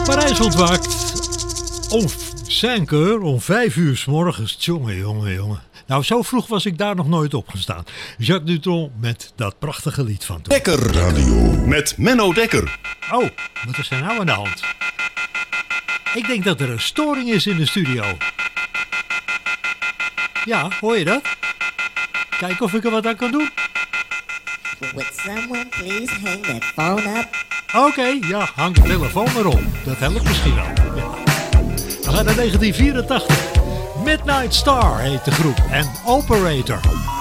Parijs ontwaakt om 5 uur, om 5 uur 's morgens. Jongen. Nou, zo vroeg was ik daar nog nooit opgestaan. Jacques Dutronc met dat prachtige lied van toen. Dekker Radio met Menno Dekker. Oh, wat is er nou aan de hand? Ik denk dat er een storing is in de studio. Ja, hoor je dat? Kijk of ik er wat aan kan doen. Would someone please hang that phone up? Oké, ja, hang de telefoon maar op. Dat helpt misschien wel. Ja. We gaan naar 1984. Midnight Star heet de groep en Operator.